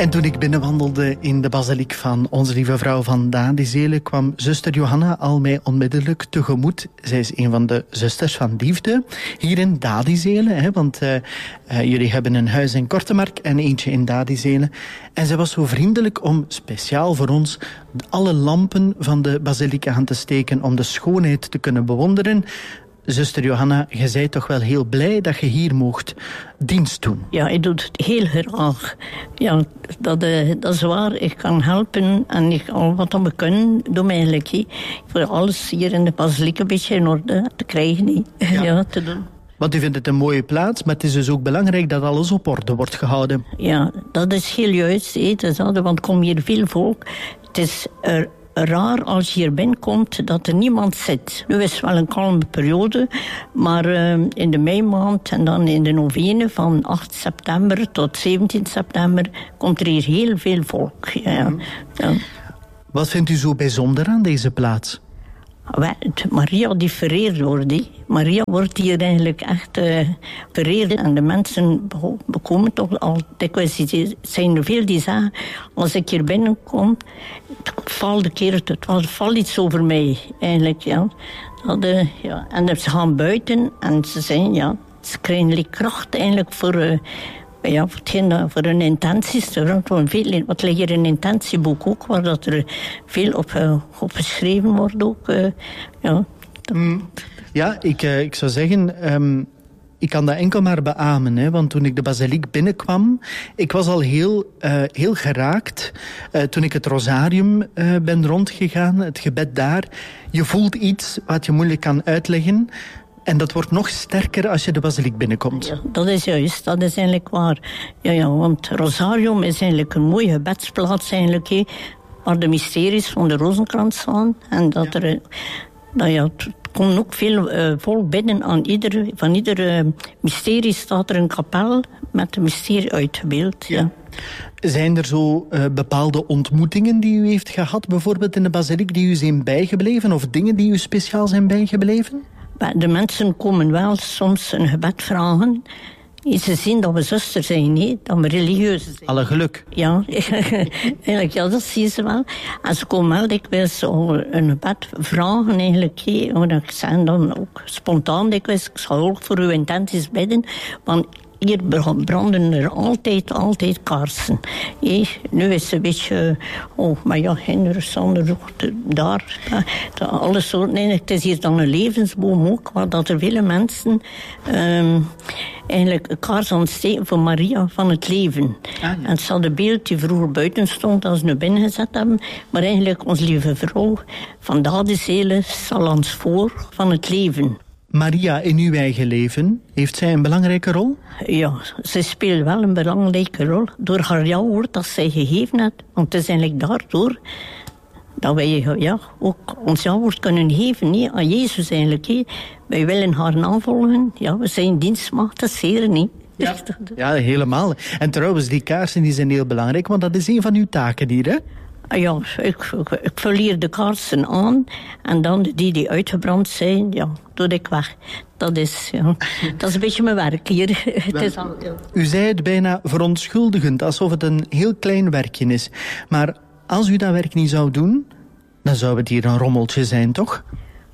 En toen ik binnenwandelde in de basiliek van Onze Lieve Vrouw van Dadizelen, kwam zuster Johanna al mij onmiddellijk tegemoet. Zij is een van de zusters van liefde hier in Dadizelen, want jullie hebben een huis in Kortemark en eentje in Dadizelen. En zij was zo vriendelijk om speciaal voor ons alle lampen van de basiliek aan te steken om de schoonheid te kunnen bewonderen. Zuster Johanna, je bent toch wel heel blij dat je hier mocht dienst doen? Ja, ik doe het heel graag. Ja, dat is waar. Ik kan helpen en al wat we kunnen doen eigenlijk. Voor alles hier in de basiliek een beetje in orde te krijgen. Ja, te doen. Want u vindt het een mooie plaats, maar het is dus ook belangrijk dat alles op orde wordt gehouden. Ja, dat is heel juist. Want er komt hier veel volk. Het is raar als je hier binnenkomt dat er niemand zit. Nu is het wel een kalme periode, maar in de meimaand en dan in de novene van 8 september tot 17 september komt er hier heel veel volk. Ja. Wat vindt u zo bijzonder aan deze plaats? Maria die vereerd wordt. Maria wordt hier eigenlijk echt vereerd. En de mensen bekomen toch al dikwijls. Er zijn er veel die zeggen, als ik hier binnenkom, het valt iets over mij. Eigenlijk, ja. En ze gaan buiten en ze zeggen, ze krijgen kracht eigenlijk voor hun intenties. Wat ligt hier in een intentieboek ook, waar dat er veel op geschreven wordt ook. Ja, ik zou zeggen, ik kan dat enkel maar beamen, want toen ik de basiliek binnenkwam, ik was al heel geraakt. Toen ik het rosarium ben rondgegaan, het gebed daar, je voelt iets wat je moeilijk kan uitleggen. En dat wordt nog sterker als je de basiliek binnenkomt. Ja, dat is juist, dat is eigenlijk waar. Ja, want Rosarium is eigenlijk een mooie gebedsplaats eigenlijk, waar de mysteries van de rozenkrans staan. En het komt ook veel volk binnen aan van ieder mysterie staat er een kapel met een mysterie uitgebeeld. Ja. Zijn er zo bepaalde ontmoetingen die u heeft gehad, bijvoorbeeld in de basiliek, die u zijn bijgebleven, of dingen die u speciaal zijn bijgebleven? De mensen komen wel soms een gebed vragen. Ze zien dat we zuster zijn, dat we religieus zijn. Alle geluk. Ja, eigenlijk, dat zien ze wel. En ze komen wel dikwijls een gebed vragen, eigenlijk. Ik zeg dan ook spontaan dikwijls, ik zal ook voor uw intenties bidden. Want hier branden er altijd kaarsen. Nu is het een beetje... maar ja, interessant, daar. Alles soorten. Het is hier dan een levensboom ook, waar dat er vele mensen eigenlijk een kaars ontsteken voor Maria van het leven. En het staat een beeld die vroeger buiten stond, als ze nu binnen gezet hebben. Maar eigenlijk, onze lieve vrouw van Dadizelen staat ons voor van het leven. Maria in uw eigen leven, heeft zij een belangrijke rol? Ja, ze speelt wel een belangrijke rol door haar jouwwoord dat zij gegeven heeft. Want het is eigenlijk daardoor dat wij ook ons jouwwoord kunnen geven aan Jezus eigenlijk. Wij willen haar navolgen. Ja, we zijn dienstmaagd, dat zeer niet. Ja, helemaal. En trouwens, die kaarsen die zijn heel belangrijk, want dat is een van uw taken hier, hè? Ja, ik vul hier de kaarsen aan en dan die uitgebrand zijn, doe ik weg. Dat is een beetje mijn werk hier. U zei het bijna verontschuldigend, alsof het een heel klein werkje is. Maar als u dat werk niet zou doen, dan zou het hier een rommeltje zijn, toch?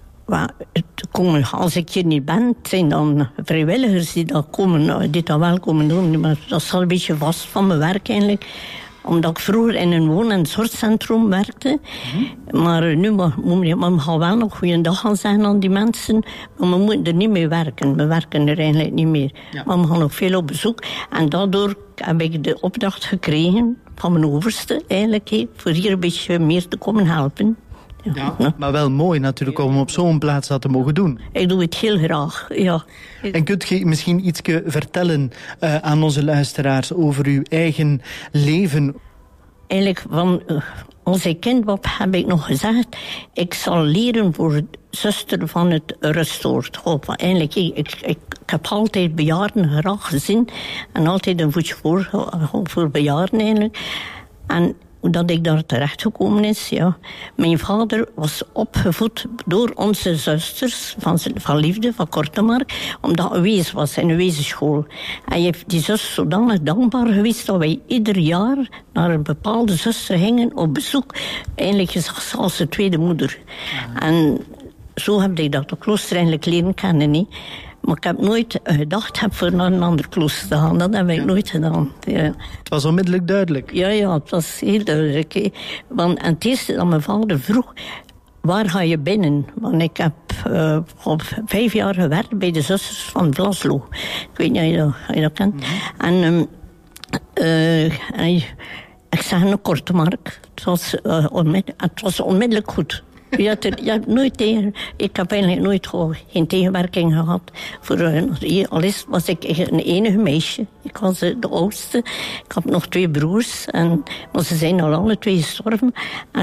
Als ik hier niet ben, het zijn dan vrijwilligers die dat wel komen doen. Maar dat is al een beetje vast van mijn werk eigenlijk. Omdat ik vroeger in een woon- en zorgcentrum werkte. Maar nu we gaan wel nog goeiedag gaan zeggen aan die mensen. Maar we moeten er niet mee werken. We werken er eigenlijk niet meer. Ja. Maar we gaan nog veel op bezoek. En daardoor heb ik de opdracht gekregen van mijn overste eigenlijk. Voor hier een beetje meer te komen helpen. Ja, maar wel mooi natuurlijk om op zo'n plaats dat te mogen doen. Ik doe het heel graag, ja. En kunt je misschien iets vertellen aan onze luisteraars over uw eigen leven? Eigenlijk, als ik kind was, heb ik nog gezegd, ik zal leren voor zuster van het rustoord. Eigenlijk, ik heb altijd bejaarden graag gezien en altijd een voetje voor bejaarden eigenlijk. En hoe dat ik daar terecht gekomen is, ja. Mijn vader was opgevoed door onze zusters van Liefde, van Kortemark, omdat hij wees was in een wezenschool. Hij heeft die zus zodanig dankbaar geweest dat wij ieder jaar naar een bepaalde zuster gingen op bezoek. Eigenlijk is als de tweede moeder. En zo heb ik dat klooster eigenlijk leren kennen, niet? Maar ik heb nooit gedacht voor naar een ander klooster te gaan. Dat heb ik nooit gedaan. Ja. Het was onmiddellijk duidelijk. Ja, het was heel duidelijk. Hè. Want en het eerste dat mijn vader vroeg, waar ga je binnen? Want ik heb op 5 jaar gewerkt bij de zusters van Vlaslo. Ik weet niet of je dat kent. Mm-hmm. En ik zeg een Kortemark. Het was onmiddellijk goed. Je hebt nooit tegen. Ik heb eigenlijk nooit geen tegenwerking gehad. Al was ik een enige meisje. Ik was de oudste. Ik had nog 2 broers. Maar ze zijn al alle 2 gestorven. En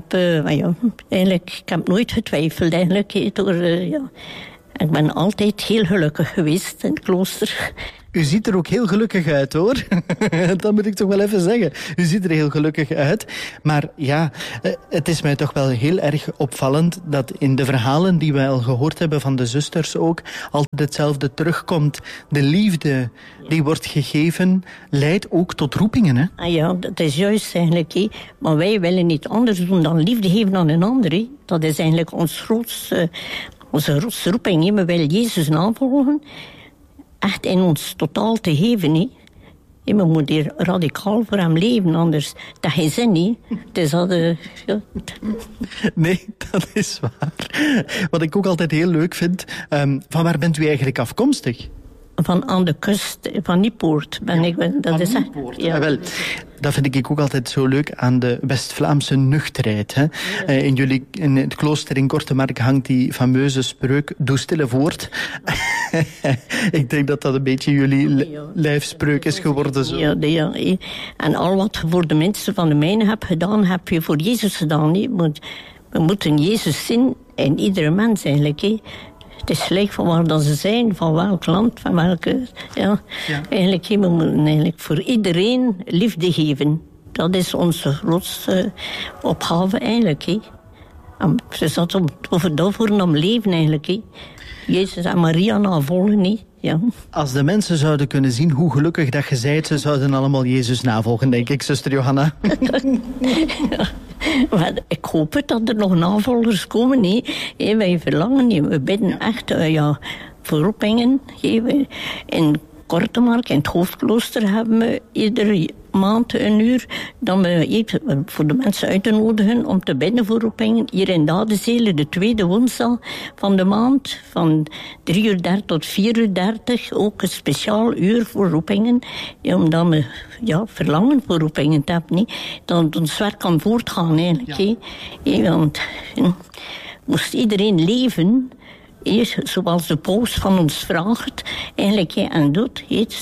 ik heb nooit getwijfeld eigenlijk. Ik ben altijd heel gelukkig geweest in het klooster. U ziet er ook heel gelukkig uit, hoor. Dat moet ik toch wel even zeggen. U ziet er heel gelukkig uit. Maar ja, het is mij toch wel heel erg opvallend dat in de verhalen die wij al gehoord hebben van de zusters ook altijd hetzelfde terugkomt. De liefde die wordt gegeven leidt ook tot roepingen, hè? Ah ja, dat is juist eigenlijk. Hè. Maar wij willen niet anders doen dan liefde geven aan een ander. Hè. Dat is eigenlijk onze grootste roeping. Hè. We willen Jezus navolgen. Echt in ons totaal te geven, hè. We moeten hier radicaal voor hem leven, anders dat geen zin, niet. Het is ja. Nee, dat is waar. Wat ik ook altijd heel leuk vind, van waar bent u eigenlijk afkomstig? Van aan de kust van Niepoort ben ik. Dat is Niepoort. Ja. Wel, dat vind ik ook altijd zo leuk aan de West-Vlaamse nuchterheid. Hè. Ja. In het klooster in Kortemark hangt die fameuze spreuk, doe stille voort. Ik denk dat dat een beetje jullie lijfspreuk is geworden. Zo. Ja. En al wat je voor de mensen van de mijne hebt gedaan, heb je voor Jezus gedaan. We moeten Jezus zien in iedere mens eigenlijk. Hè. Het is gelijk van waar dat ze zijn, van welk land, van welke... Ja. Eigenlijk, we moeten eigenlijk voor iedereen liefde geven. Dat is onze grootste opgave eigenlijk. Hè. Ze zat voor om leven eigenlijk. Hè. Jezus en Maria navolgen, niet. Ja. Als de mensen zouden kunnen zien hoe gelukkig dat je zijt, ze zouden allemaal Jezus navolgen, denk ik, zuster Johanna. Ja. Maar ik hoop het dat er nog navolgers komen. Nee. Wij verlangen niet. We bidden echt voor roepingen. In Kortemark, in het hoofdklooster, hebben we iedere maand een uur dan we voor de mensen uit te nodigen om te bidden voor roepingen. Hier in Dadezele, de 2e woensdag van de maand, van 3:30 tot 4:30, ook een speciaal uur voor roepingen. Omdat we verlangen voor roepingen te hebben. Nee. Dat ons werk kan voortgaan eigenlijk. Ja. Want moest iedereen leven... zoals de paus van ons vraagt, eigenlijk en doet, het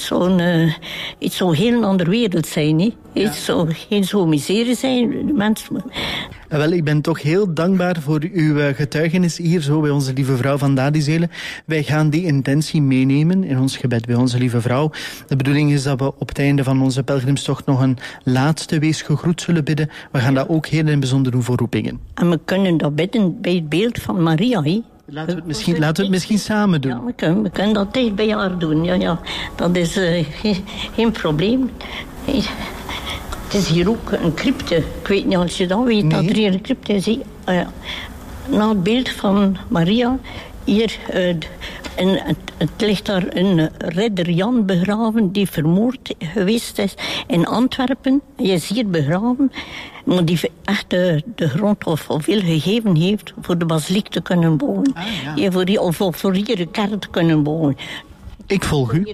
zou heel een andere wereld zijn. Het zou geen zo miserie zijn. De mensen... Wel, ik ben toch heel dankbaar voor uw getuigenis hier zo bij Onze Lieve Vrouw van Dadizele. Wij gaan die intentie meenemen in ons gebed bij Onze Lieve Vrouw. De bedoeling is dat we op het einde van onze pelgrimstocht nog een laatste wees gegroet zullen bidden. We gaan dat ook heel in het bijzonder doen voor roepingen. En we kunnen dat bidden bij het beeld van Maria, hè? Laten we het misschien samen doen. Ja, we kunnen dat dicht bij haar doen. Ja. Dat is geen probleem. Het is hier ook een crypte. Ik weet niet als je dat weet, dat er hier een crypte is. Na het beeld van Maria, hier... het ligt daar een ridder Jan begraven die vermoord geweest is in Antwerpen. Hij is hier begraven, maar die echt de grond of veel gegeven heeft voor de basiliek te kunnen bouwen. Voor hier een kerk te kunnen bouwen. Ik volg u.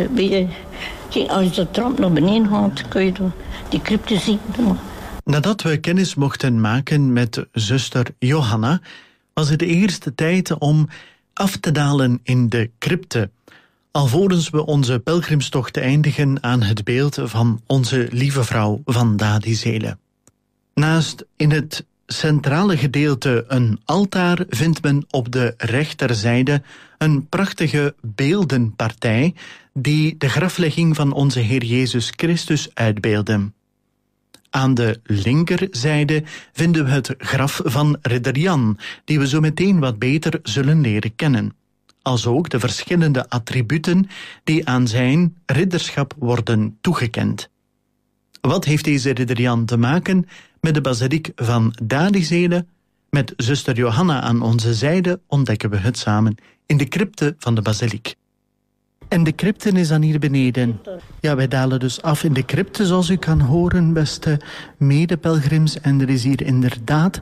Als je de trap naar beneden gaat, kun je die crypte zien. Nadat we kennis mochten maken met zuster Johanna, was het de eerste tijd om af te dalen in de crypte, alvorens we onze pelgrimstocht eindigen aan het beeld van Onze Lieve Vrouw van Dadizele. Naast in het centrale gedeelte een altaar vindt men op de rechterzijde een prachtige beeldenpartij die de graflegging van onze Heer Jezus Christus uitbeelden. Aan de linkerzijde vinden we het graf van ridder Jan, die we zo meteen wat beter zullen leren kennen. Als ook de verschillende attributen die aan zijn ridderschap worden toegekend. Wat heeft deze ridder Jan te maken met de basiliek van Dadizele? Met zuster Johanna aan onze zijde ontdekken we het samen in de crypte van de basiliek. En de crypte is dan hier beneden. Ja, wij dalen dus af in de crypte, zoals u kan horen, beste medepelgrims. En er is hier inderdaad,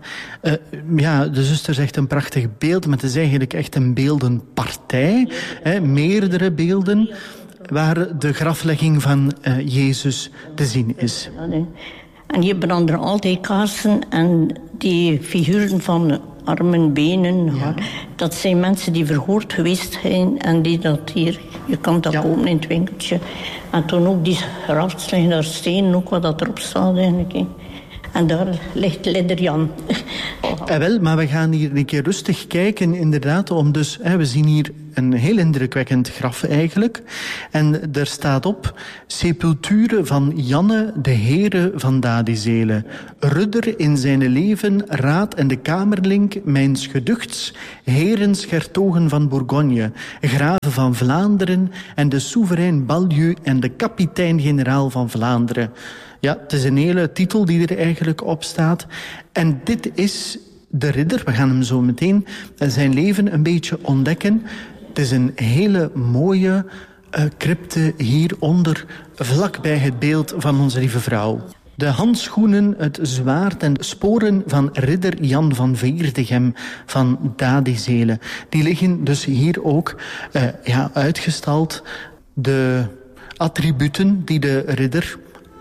de zuster zegt een prachtig beeld, maar het is eigenlijk echt een beeldenpartij. Meerdere beelden waar de graflegging van Jezus te zien is. En hier branden altijd kaarsen en die figuren van armen, benen. Ja. Dat zijn mensen die verhoord geweest zijn en die dat hier... Je kan dat kopen in het winkeltje. En toen ook die grafs liggen daar stenen, ook wat dat erop staat eigenlijk. He. En daar ligt ridder Jan. Wel, maar we gaan hier een keer rustig kijken, inderdaad. We zien hier een heel indrukwekkend graf eigenlijk. En er staat op: sepulture van Janne, de Heere van Dadizele. Rudder in zijn leven, raad en de kamerlink, mijns geduchts, heren Schertogen van Bourgogne, graven van Vlaanderen en de soeverein Ballieu en de kapitein-generaal van Vlaanderen. Ja, het is een hele titel die er eigenlijk op staat. En dit is de ridder. We gaan hem zo meteen zijn leven een beetje ontdekken. Het is een hele mooie crypte hieronder, vlak bij het beeld van onze lieve vrouw. De handschoenen, het zwaard en de sporen van ridder Jan van Veerdegem van Dadizele. Die liggen dus hier ook uitgestald. De attributen die de ridder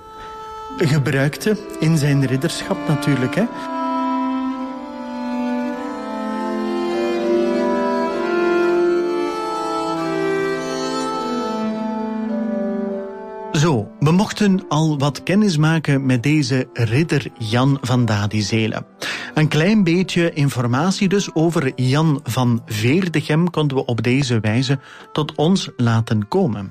gebruikte in zijn ridderschap natuurlijk, hè. Zo, we mochten al wat kennis maken met deze ridder Jan van Dadizele. Een klein beetje informatie dus over Jan van Veerdegem konden we op deze wijze tot ons laten komen.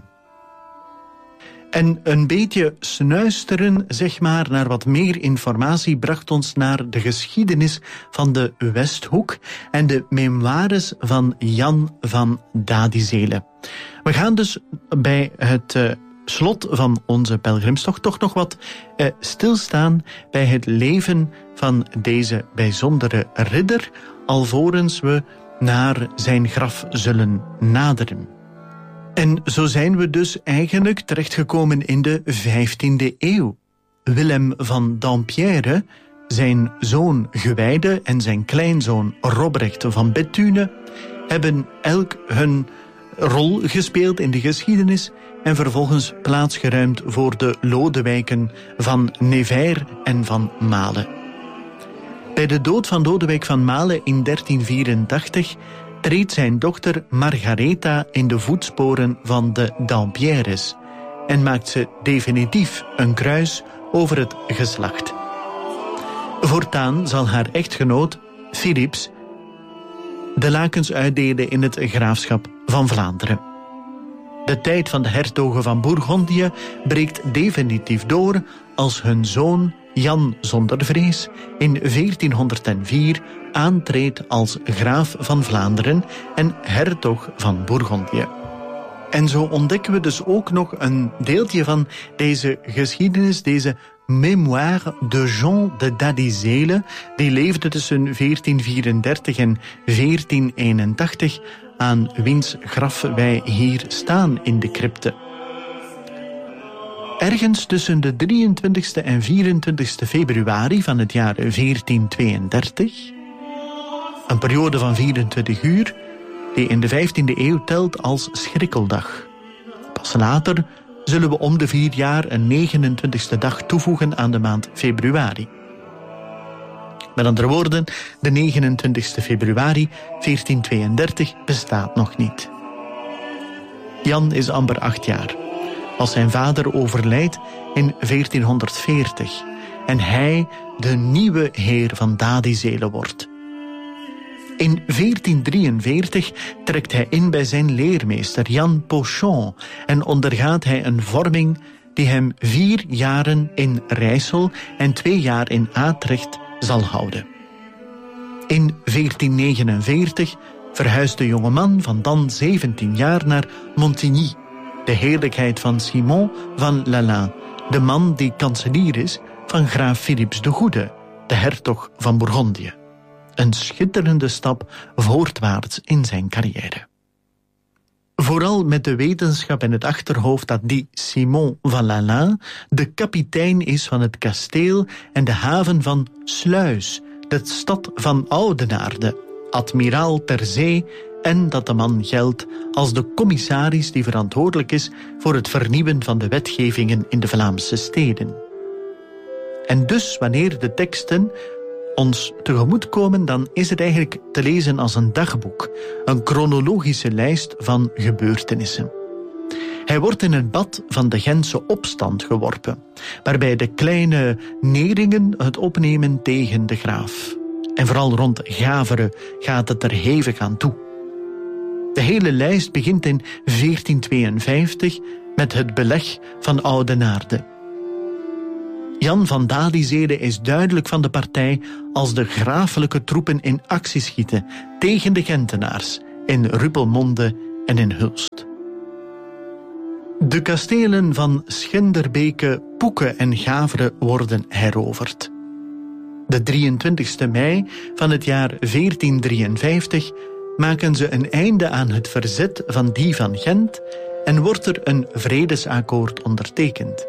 En een beetje snuisteren, zeg maar, naar wat meer informatie bracht ons naar de geschiedenis van de Westhoek en de memoires van Jan van Dadizele. We gaan dus bij het slot van onze pelgrimstocht toch nog wat stilstaan bij het leven van deze bijzondere ridder, alvorens we naar zijn graf zullen naderen. En zo zijn we dus eigenlijk terechtgekomen in de 15e eeuw. Willem van Dampierre, zijn zoon Gewijde en zijn kleinzoon Robrecht van Bethune hebben elk hun rol gespeeld in de geschiedenis en vervolgens plaatsgeruimd voor de Lodewijken van Nevers en van Male. Bij de dood van Lodewijk van Male in 1384 treedt zijn dochter Margaretha in de voetsporen van de Dampierres en maakt ze definitief een kruis over het geslacht. Voortaan zal haar echtgenoot, Philips, de lakens uitdelen in het graafschap van Vlaanderen. De tijd van de hertogen van Bourgondië breekt definitief door als hun zoon Jan zonder vrees in 1404 aantreedt als graaf van Vlaanderen en hertog van Bourgondië. En zo ontdekken we dus ook nog een deeltje van deze geschiedenis, deze Mémoire de Jean de Dadizele, die leefde tussen 1434 en 1481, aan wiens graf wij hier staan in de crypte. Ergens tussen de 23e en 24e februari van het jaar 1432, een periode van 24 uur, die in de 15e eeuw telt als schrikkeldag. Pas later zullen we om de 4 jaar een 29e dag toevoegen aan de maand februari. Met andere woorden, de 29e februari 1432 bestaat nog niet. Jan is amper 8 jaar, als zijn vader overlijdt in 1440 en hij de nieuwe heer van Dadizele wordt. In 1443 trekt hij in bij zijn leermeester Jan Pochon en ondergaat hij een vorming die hem 4 jaren in Rijssel en 2 jaar in Atrecht zal houden. In 1449 verhuist de jongeman van dan 17 jaar naar Montigny, de heerlijkheid van Simon van Lalaing, de man die kanselier is van graaf Philips de Goede, de hertog van Bourgondië. Een schitterende stap voortwaarts in zijn carrière. Vooral met de wetenschap in het achterhoofd dat die Simon van Lalaing de kapitein is van het kasteel en de haven van Sluis, de stad van Oudenaarde, admiraal ter zee, en dat de man geldt als de commissaris die verantwoordelijk is voor het vernieuwen van de wetgevingen in de Vlaamse steden. En dus wanneer de teksten ons tegemoet komen, dan is het eigenlijk te lezen als een dagboek, een chronologische lijst van gebeurtenissen. Hij wordt in het bad van de Gentse opstand geworpen, waarbij de kleine neringen het opnemen tegen de graaf. En vooral rond Gavere gaat het er hevig aan toe. De hele lijst begint in 1452 met het beleg van Oudenaarde. Jan van Dadizele is duidelijk van de partij als de grafelijke troepen in actie schieten tegen de Gentenaars in Ruppelmonde en in Hulst. De kastelen van Schinderbeke, Poeke en Gavere worden heroverd. De 23e mei van het jaar 1453 maken ze een einde aan het verzet van die van Gent en wordt er een vredesakkoord ondertekend.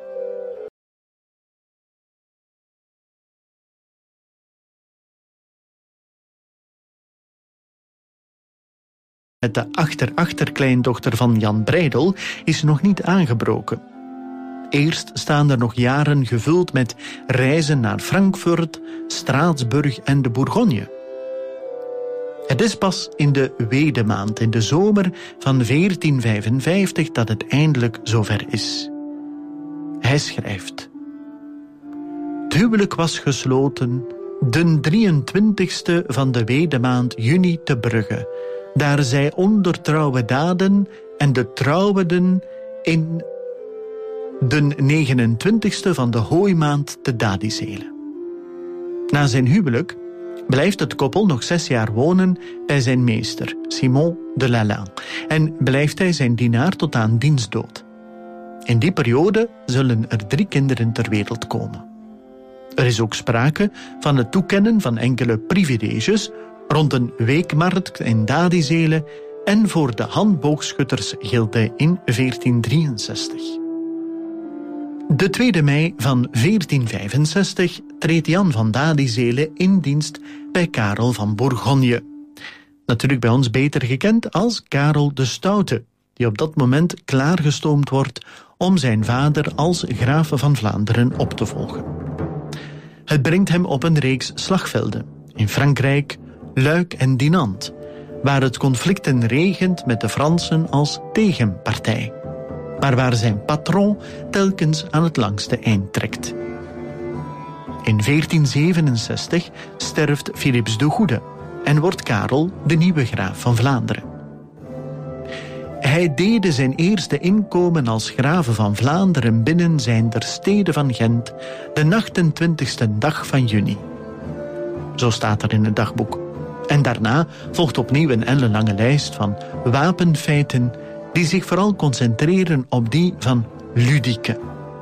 Met de achterkleindochter van Jan Breydel is nog niet aangebroken. Eerst staan er nog jaren gevuld met reizen naar Frankfurt, Straatsburg en de Bourgogne. Het is pas in de Wedemaand, in de zomer van 1455, dat het eindelijk zover is. Hij schrijft: Het huwelijk was gesloten de 23e van de Wedemaand juni te Brugge, daar zij onder trouwe daden en de trouweden in de 29e van de hooimaand te Dadizele. Na zijn huwelijk blijft het koppel nog 6 jaar wonen bij zijn meester, Simon de Lalaing, en blijft hij zijn dienaar tot aan diens dood. In die periode zullen er 3 kinderen ter wereld komen. Er is ook sprake van het toekennen van enkele privileges rond een weekmarkt in Dadizele en voor de handboogschuttersgilde in 1463. De 2 mei van 1465 treedt Jan van Dadizele in dienst bij Karel van Bourgogne. Natuurlijk bij ons beter gekend als Karel de Stoute, die op dat moment klaargestoomd wordt om zijn vader als graaf van Vlaanderen op te volgen. Het brengt hem op een reeks slagvelden in Frankrijk, Luik en Dinant, waar het conflicten regent met de Fransen als tegenpartij, maar waar zijn patron telkens aan het langste eind trekt. In 1467 sterft Philips de Goede en wordt Karel de nieuwe graaf van Vlaanderen. Hij deed zijn eerste inkomen als graaf van Vlaanderen binnen zijn ter stede van Gent de 28e dag van juni. Zo staat er in het dagboek. En daarna volgt opnieuw een ellenlange lijst van wapenfeiten die zich vooral concentreren op die van Ludique.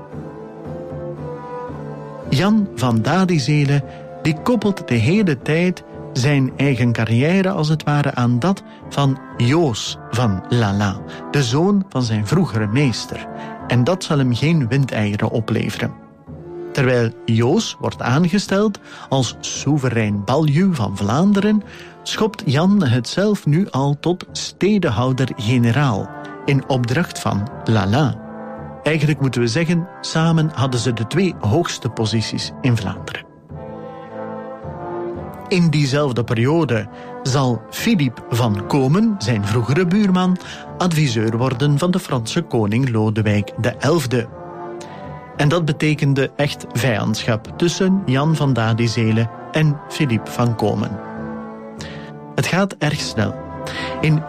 Jan van Dadizele die koppelt de hele tijd zijn eigen carrière als het ware aan dat van Joos van Lalaing, de zoon van zijn vroegere meester. En dat zal hem geen windeieren opleveren. Terwijl Joos wordt aangesteld als soeverein baljuw van Vlaanderen, schopt Jan het zelf nu al tot stedehouder-generaal in opdracht van Lalaing. Eigenlijk moeten we zeggen, samen hadden ze de 2 hoogste posities in Vlaanderen. In diezelfde periode zal Philippe van Komen, zijn vroegere buurman, adviseur worden van de Franse koning Lodewijk XI. En dat betekende echt vijandschap tussen Jan van Dadizele en Philippe van Komen. Het gaat erg snel. In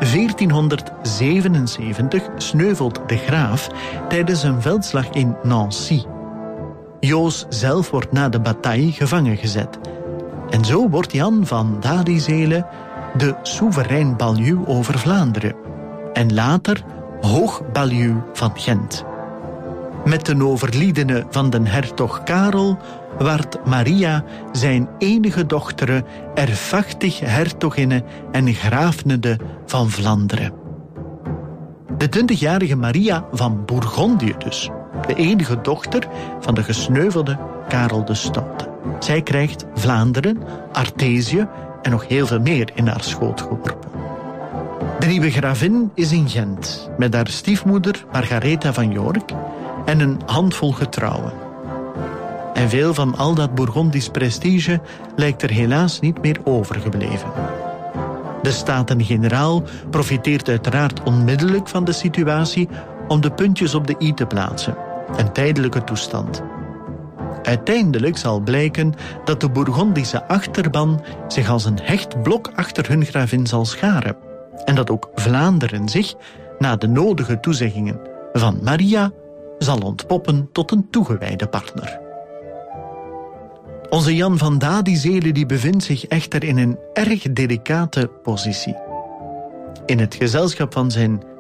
1477 sneuvelt de graaf tijdens een veldslag in Nancy. Joos zelf wordt na de bataille gevangen gezet. En zo wordt Jan van Dadizelen de soeverein baljuw over Vlaanderen. En later hoogbaljuw van Gent. Met de overliedene van den hertog Karel werd Maria zijn enige dochter erfachtig hertoginne en graafnede van Vlaanderen. De 20-jarige Maria van Bourgondië dus. De enige dochter van de gesneuvelde Karel de Stoute. Zij krijgt Vlaanderen, Artesië en nog heel veel meer in haar schoot geworpen. De nieuwe gravin is in Gent, met haar stiefmoeder Margaretha van York en een handvol getrouwen. En veel van al dat Bourgondisch prestige lijkt er helaas niet meer overgebleven. De Staten-Generaal profiteert uiteraard onmiddellijk van de situatie om de puntjes op de i te plaatsen. Een tijdelijke toestand. Uiteindelijk zal blijken dat de Bourgondische achterban zich als een hecht blok achter hun gravin zal scharen. En dat ook Vlaanderen zich, na de nodige toezeggingen van Maria, zal ontpoppen tot een toegewijde partner. Onze Jan van Dadizelen die bevindt zich echter in een erg delicate positie. In het gezelschap van zijn